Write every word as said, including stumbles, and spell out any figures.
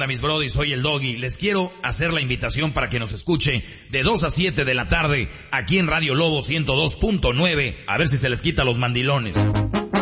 Hola mis brodis, soy el Doggy. Les quiero hacer la invitación para que nos escuche de dos a siete de la tarde aquí en Radio Lobo ciento dos punto nueve. A ver si se les quita los mandilones.